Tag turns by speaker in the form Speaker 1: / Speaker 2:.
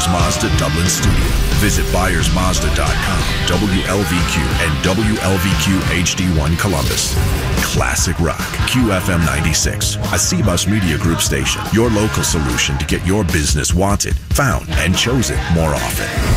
Speaker 1: Byers Mazda Dublin Studio. Visit ByersMazda.com, WLVQ, and WLVQ HD1 Columbus. Classic Rock, QFM 96, a C-Bus Media Group station. Your local solution to get your business wanted, found, and chosen more often.